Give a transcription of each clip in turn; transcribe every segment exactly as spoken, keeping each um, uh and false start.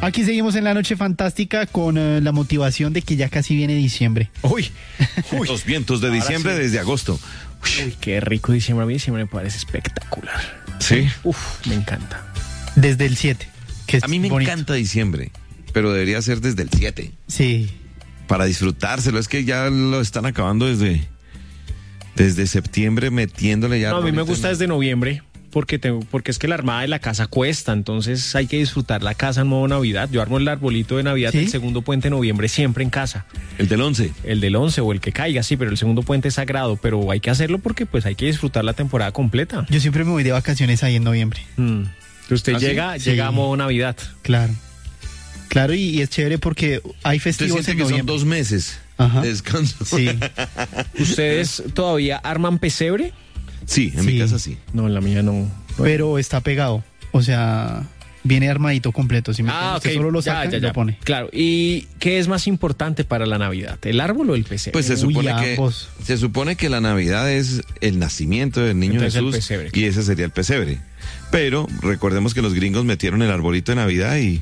Aquí seguimos en la noche fantástica con uh, la motivación de que ya casi viene diciembre. Uy, uy. Los vientos de diciembre sí. Desde agosto. Uy, qué rico diciembre. A mí diciembre me parece espectacular. Sí. Uf, me encanta. Desde el siete. Que es a mí me bonito. encanta diciembre, pero debería ser desde el siete. Sí. Para disfrutárselo. Es que ya lo están acabando desde, desde septiembre metiéndole ya. No, a mí me gusta desde noviembre. Porque tengo, porque es que la armada de la casa cuesta, entonces hay que disfrutar la casa en modo Navidad. Yo armo el arbolito de Navidad ¿Sí? el segundo puente de noviembre siempre en casa. El del once. El del once o el que caiga, sí, pero el segundo puente es sagrado, pero hay que hacerlo porque pues hay que disfrutar la temporada completa. Yo siempre me voy de vacaciones ahí en noviembre. Mm. Usted ¿Ah, llega, sí? llega Sí. a modo Navidad. Claro. Claro, y, y es chévere porque hay festivos Usted siente en que son noviembre. dos meses Ajá. de descanso. Sí. ¿Ustedes todavía arman pesebre? Sí, en Sí. mi casa sí. No, en la mía no. Pero está pegado. O sea, viene armadito completo. Si me Ah, entiendes, ok. usted solo lo Ya, saca ya, y ya. lo pone. Claro. ¿Y qué es más importante para la Navidad? ¿El árbol o el pesebre? Pues se Uy, supone que ambos. se supone que la Navidad es el nacimiento del niño Entonces, el Jesús pesebre. y ese sería el pesebre. Pero recordemos que los gringos metieron el arbolito de Navidad y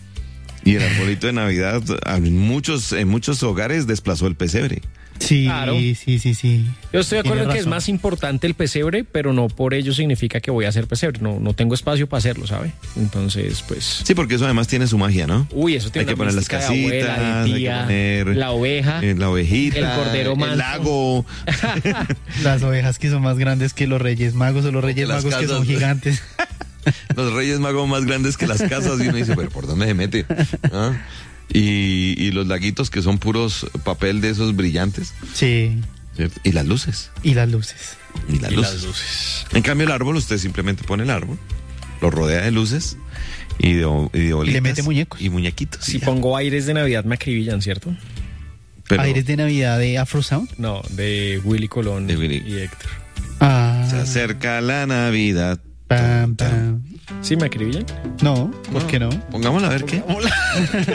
y el arbolito de Navidad en muchos en muchos hogares desplazó el pesebre. Sí, Claro. sí, sí, sí. Yo estoy de acuerdo Tiene en que es razón. más importante el pesebre, pero no por ello significa que voy a hacer pesebre. No, no tengo espacio para hacerlo, ¿sabe? Entonces, pues... Sí, porque eso además tiene su magia, ¿no? Uy, eso tiene Hay que una poner las mística de casitas, abuela, de hay tía, que poner la oveja, eh, la ovejita, el cordero manso. el lago. Las ovejas que son más grandes que los Reyes Magos o los Reyes las Magos que son casas. gigantes. Los Reyes Magos más grandes que las casas y uno dice, pero ¿por dónde se mete? ¿Ah? Y, y los laguitos que son puros papel de esos brillantes, Sí. ¿cierto? Y las luces. Y las luces. Y las y luces. las luces. En cambio el árbol, usted simplemente pone el árbol, lo rodea de luces y de, y de bolitas. mete muñecos. Y muñequitos. Si y ya. pongo aires de Navidad me acribillan, ¿cierto? Pero Aires de Navidad de Afro Sound. No, de Willy Colón De Willy. y Héctor. Ah. se acerca la Navidad. Pam, pam. ¿Sí me acribillan? No, ¿por qué no? Pongámosla a ver qué.